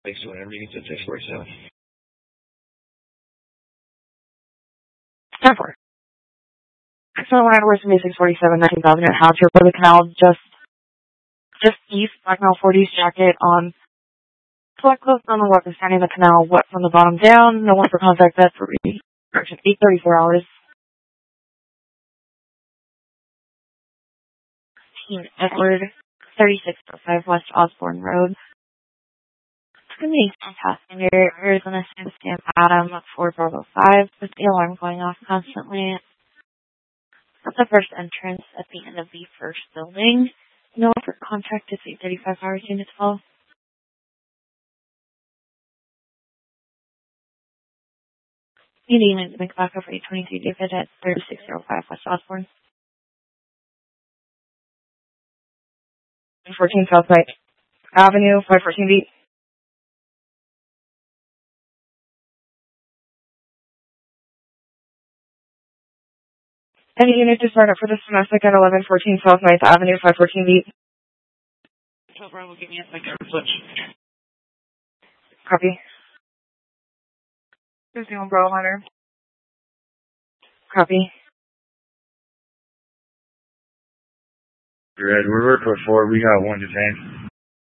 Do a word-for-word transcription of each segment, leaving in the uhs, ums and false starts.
Thanks to whenever you get to six forty-seven. ten four. So when I was in six forty-seven, nineteenth Avenue at Houcher, for the canal, just, just east, Black Male forties jacket on, select close on the left, standing in the canal, wet from the bottom down, no one for contact, that's for direction eight thirty-four hours. Team Edward, thirty-six oh five West Osborne Road. It's going to be a passenger, Arizona Stamp Adam, four Bravo five, with the alarm going off constantly. At the first entrance at the end of the first building. No for contact is eight thirty-five hours unit twelve. Meeting to make back over eight twenty-two David at thirty-six oh five West Osborne. fourteen South Lake Avenue, five fourteen B. Any unit to start up for this domestic at eleven fourteen South Ninth Avenue, five fourteen B. So Brian will give me a second switch. Copy. There's the umbrella hunter. Copy. Red, we're working for four. We got one detained.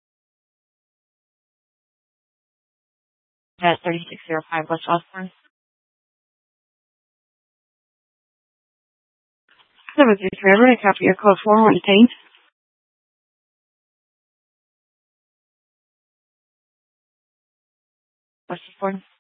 At thirty-six oh five West Osborne. seven three three, everybody copy your code four, one detained. West Osborne.